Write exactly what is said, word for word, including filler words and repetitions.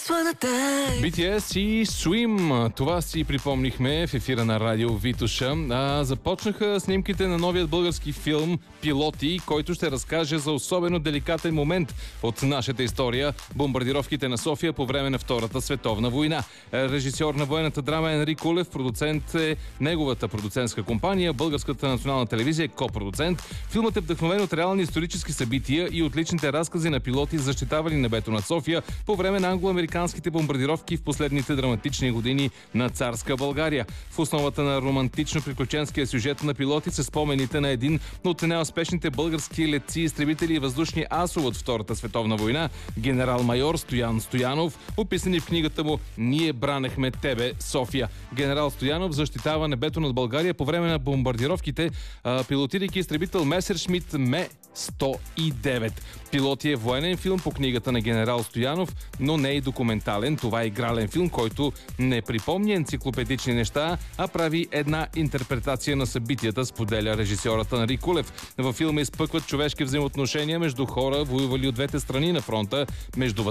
Би Ти Ес и Swim. Това си припомнихме в ефира на радио Витоша. А, започнаха снимките на новият български филм "Пилоти", който ще разкаже за особено деликатен момент от нашата история – бомбардировките на София по време на Втората световна война. Режисьор на военната драма Енри Кулев, продуцент е неговата продуцентска компания, Българската национална телевизия е копродуцент. Филмът е вдъхновен от реални исторически събития и от личните разкази на пилоти, защитавали небето над София по време на англо-американските бомбардировки в последните драматични години на царска България. В основата на романтично-приключенския сюжет на "Пилоти" са спомените на един от най-успешните български летци, изтребители и въздушни асове от Втората световна война, генерал-майор Стоян Стоянов, описани в книгата му "Ние бранехме тебе, София". Генерал Стоянов защитава небето над България по време на бомбардировките, пилотирайки изтребител Месершмит Ме сто и девет. "Пилоти" е военен филм по книгата на генерал Стоянов, но не и документален. Това е игрален филм, който не припомня енциклопедични неща, а прави една интерпретация на събитията, споделя режисьорът Енри Кулев. Във филма изпъкват човешки взаимоотношения между хора, воювали от двете страни на фронта, между